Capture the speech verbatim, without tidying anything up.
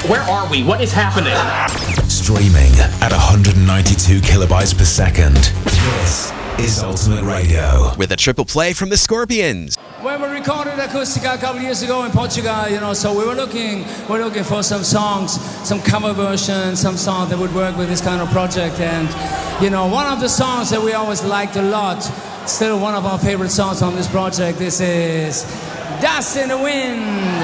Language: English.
Where are we? What is happening? Streaming at one hundred ninety-two kilobytes per second. This is Ultimate Radio. With a triple play from the Scorpions. When we recorded Acústica a couple of years ago in Portugal, you know, so we were looking, we were looking for some songs, some cover versions, some songs that would work with this kind of project. And, you know, one of the songs that we always liked a lot, still one of our favorite songs on this project, this is Dust in the Wind.